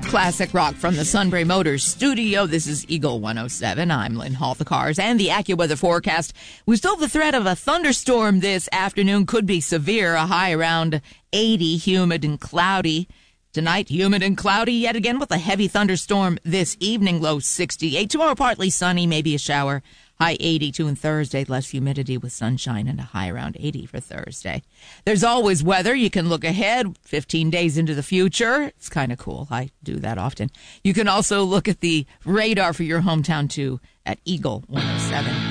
Classic rock from the Sunbury Motors studio. This is Eagle 107. I'm Lynn Hall, the cars, and the AccuWeather forecast. We still have the threat of a thunderstorm this afternoon. Could be severe, a high around 80, humid and cloudy. Tonight, humid and cloudy yet again with a heavy thunderstorm this evening, low 68. Tomorrow, partly sunny, maybe a shower. High 82 and Thursday, less humidity with sunshine and a high around 80 for Thursday. There's always weather. You can look ahead 15 days into the future. It's kind of cool. I do that often. You can also look at the radar for your hometown, too, at Eagle 107.